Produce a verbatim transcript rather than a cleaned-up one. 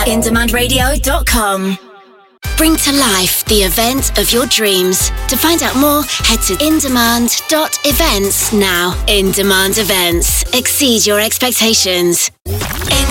in demand radio dot com. Bring to life the event of your dreams. To find out more, head to in demand dot events now. In Demand Events. Exceed your expectations.